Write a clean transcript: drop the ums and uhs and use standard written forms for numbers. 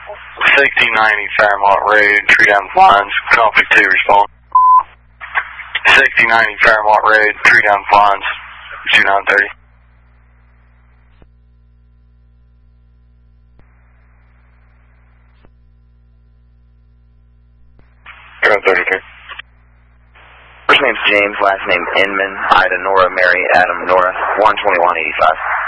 6090 Fairmont Road, tree down the blinds, conflict 2 respond. 6090 Fairmont Road, tree down the blinds, 2930. First name's James, last name Inman, Ida, Nora, Mary, Adam, Nora, 12185.